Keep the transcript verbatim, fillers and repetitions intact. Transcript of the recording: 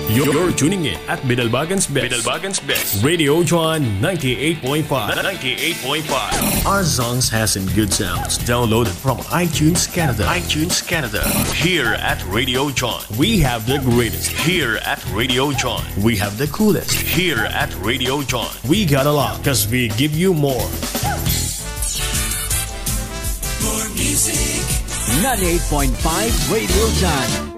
You're tuning in at Bidalbagan's Best. Bidalbagan's Best. Radio John ninety-eight point five. ninety-eight point five. Our songs has some good sounds. Downloaded from iTunes Canada. iTunes Canada. Here at Radio John, we have the greatest. Here at Radio John, we have the coolest. Here at Radio John, we got a lot because we give you more. More music. ninety-eight point five Radio John.